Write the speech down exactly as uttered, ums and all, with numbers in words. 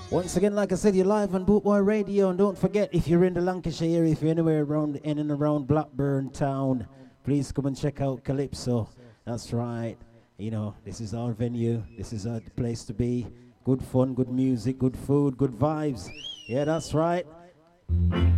Once again, like I said, you're live on Bootboy Radio, and don't forget, if you're in the Lancashire area, if you're anywhere around in and around Blackburn town, please come and check out Calypso. That's right. You know, this is our venue. This is our place to be. Good fun, good music, good food, good vibes. Yeah, that's right.